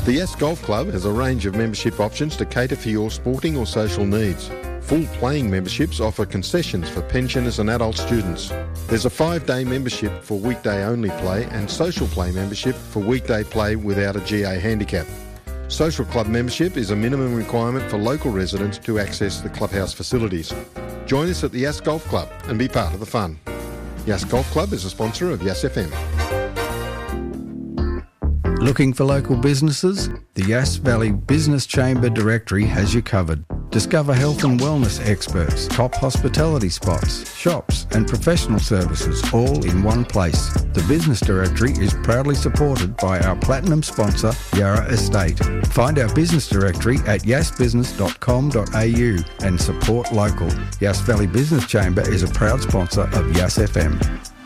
The Yass Golf Club has a range of membership options to cater for your sporting or social needs. Full playing memberships offer concessions for pensioners and adult students. There's a 5-day membership for weekday only play and social play membership for weekday play without a GA handicap. Social club membership is a minimum requirement for local residents to access the clubhouse facilities. Join us at the Yass Golf Club and be part of the fun. Yass Golf Club is a sponsor of Yass FM. Looking for local businesses? The Yass Valley Business Chamber Directory has you covered. Discover health and wellness experts, top hospitality spots, shops and professional services all in one place. The Business Directory is proudly supported by our platinum sponsor, Yarra Estate. Find our business directory at yassbusiness.com.au and support local. Yass Valley Business Chamber is a proud sponsor of Yass FM.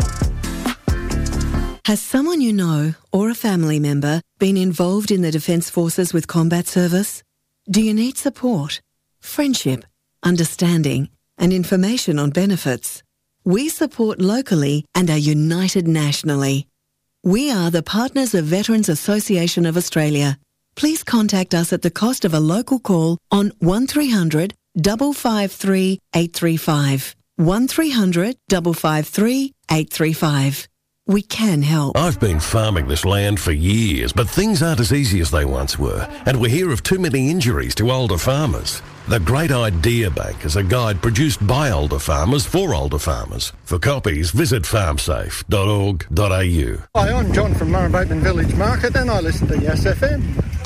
Has someone you know or a family member been involved in the Defence Forces with combat service? Do you need support, friendship, understanding and information on benefits? We support locally and are united nationally. We are the partners of Veterans Association of Australia. Please contact us at the cost of a local call on 1300 553 835. 1300 553 835. We can help. I've been farming this land for years, but things aren't as easy as they once were, and we hear of too many injuries to older farmers. The Great Idea Bank is a guide produced by older farmers for older farmers. For copies, visit farmsafe.org.au. Hi, I'm John from Murrumbateman Village Market and I listen to Yass FM.